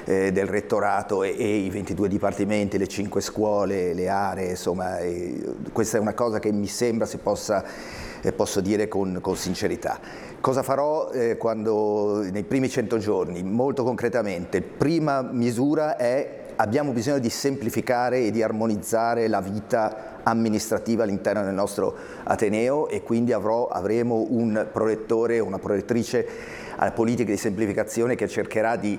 del rettorato e i 22 dipartimenti, le 5 scuole, le aree, insomma, questa è una cosa che mi sembra si posso dire con sincerità. Cosa farò nei primi 100 giorni? Molto concretamente, prima misura è: abbiamo bisogno di semplificare e di armonizzare la vita amministrativa all'interno del nostro Ateneo, e quindi avremo un prorettore o una prorettrice alle politiche di semplificazione che cercherà di